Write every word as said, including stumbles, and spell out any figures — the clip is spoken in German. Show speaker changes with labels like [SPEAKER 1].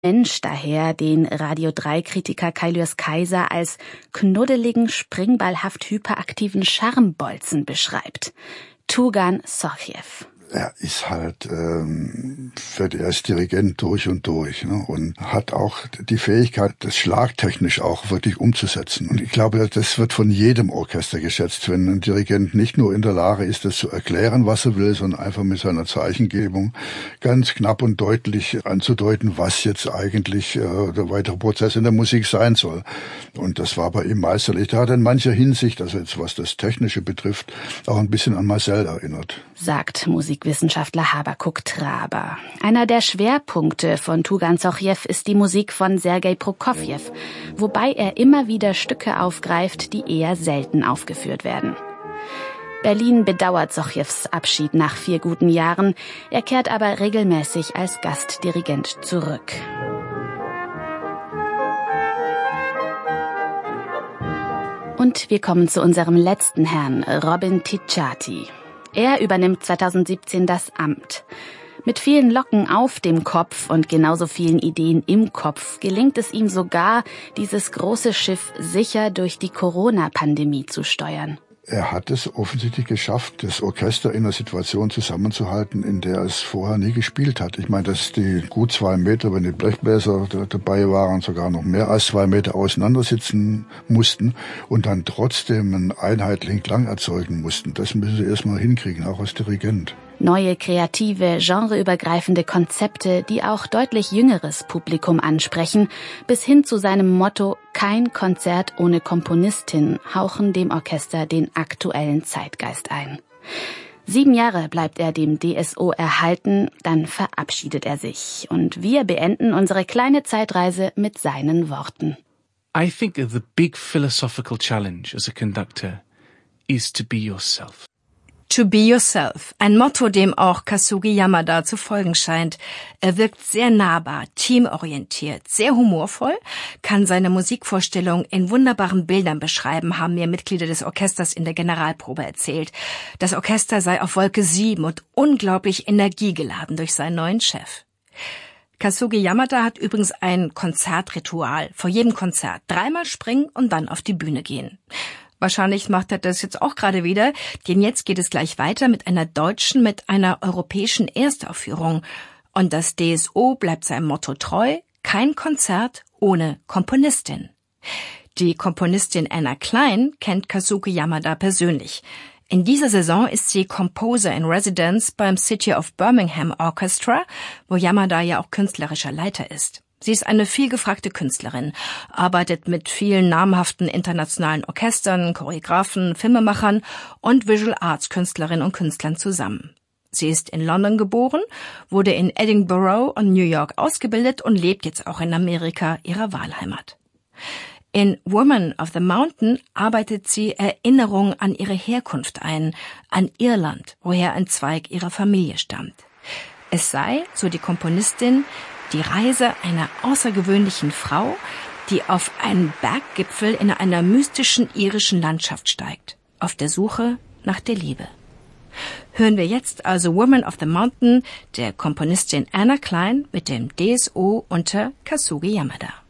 [SPEAKER 1] Mensch daher, den Radio drei Kritiker Kailyos Kaiser als knuddeligen, springballhaft hyperaktiven Charmebolzen beschreibt. Tugan Sochiev.
[SPEAKER 2] Er ist halt, ähm, er ist Dirigent durch und durch, ne, und hat auch die Fähigkeit, das schlagtechnisch auch wirklich umzusetzen. Und ich glaube, das wird von jedem Orchester geschätzt, wenn ein Dirigent nicht nur in der Lage ist, das zu erklären, was er will, sondern einfach mit seiner Zeichengebung ganz knapp und deutlich anzudeuten, was jetzt eigentlich äh, der weitere Prozess in der Musik sein soll. Und das war bei ihm meisterlich. Da hat er in mancher Hinsicht, also jetzt was das Technische betrifft, auch ein bisschen an Marcel erinnert.
[SPEAKER 1] Sagt Musikwissenschaftler Habakuk Traber. Einer der Schwerpunkte von Tugan Sochiev ist die Musik von Sergei Prokofjew, wobei er immer wieder Stücke aufgreift, die eher selten aufgeführt werden. Berlin bedauert Sochiews Abschied nach vier guten Jahren. Er kehrt aber regelmäßig als Gastdirigent zurück. Und wir kommen zu unserem letzten Herrn, Robin Ticciati. Er übernimmt zweitausendsiebzehn das Amt. Mit vielen Locken auf dem Kopf und genauso vielen Ideen im Kopf gelingt es ihm sogar, dieses große Schiff sicher durch die Corona-Pandemie zu steuern.
[SPEAKER 2] Er hat es offensichtlich geschafft, das Orchester in einer Situation zusammenzuhalten, in der es vorher nie gespielt hat. Ich meine, dass die gut zwei Meter, wenn die Blechbläser dabei waren, sogar noch mehr als zwei Meter auseinandersitzen mussten und dann trotzdem einen einheitlichen Klang erzeugen mussten. Das müssen sie erstmal hinkriegen, auch als Dirigent.
[SPEAKER 1] Neue, kreative, genreübergreifende Konzepte, die auch deutlich jüngeres Publikum ansprechen, bis hin zu seinem Motto »Kein Konzert ohne Komponistin« hauchen dem Orchester den aktuellen Zeitgeist ein. Sieben Jahre bleibt er dem D S O erhalten, dann verabschiedet er sich. Und wir beenden unsere kleine Zeitreise mit seinen Worten.
[SPEAKER 3] I think the big philosophical challenge as a conductor is to be yourself.
[SPEAKER 4] To be yourself, ein Motto, dem auch Kazuki Yamada zu folgen scheint. Er wirkt sehr nahbar, teamorientiert, sehr humorvoll, kann seine Musikvorstellung in wunderbaren Bildern beschreiben, haben mir Mitglieder des Orchesters in der Generalprobe erzählt. Das Orchester sei auf Wolke sieben und unglaublich energiegeladen durch seinen neuen Chef. Kazuki Yamada hat übrigens ein Konzertritual. Vor jedem Konzert dreimal springen und dann auf die Bühne gehen. Wahrscheinlich macht er das jetzt auch gerade wieder, denn jetzt geht es gleich weiter mit einer deutschen, mit einer europäischen Erstaufführung. Und das D S O bleibt seinem Motto treu, kein Konzert ohne Komponistin. Die Komponistin Anna Klein kennt Kazuki Yamada persönlich. In dieser Saison ist sie Composer in Residence beim City of Birmingham Orchestra, wo Yamada ja auch künstlerischer Leiter ist. Sie ist eine vielgefragte Künstlerin, arbeitet mit vielen namhaften internationalen Orchestern, Choreografen, Filmemachern und Visual Arts Künstlerinnen und Künstlern zusammen. Sie ist in London geboren, wurde in Edinburgh und New York ausgebildet und lebt jetzt auch in Amerika, ihrer Wahlheimat. In Woman of the Mountain arbeitet sie Erinnerungen an ihre Herkunft ein, an Irland, woher ein Zweig ihrer Familie stammt. Es sei, so die Komponistin, die Reise einer außergewöhnlichen Frau, die auf einen Berggipfel in einer mystischen irischen Landschaft steigt, auf der Suche nach der Liebe. Hören wir jetzt also Woman of the Mountain der Komponistin Anna Klein mit dem D S O unter Kazuki Yamada.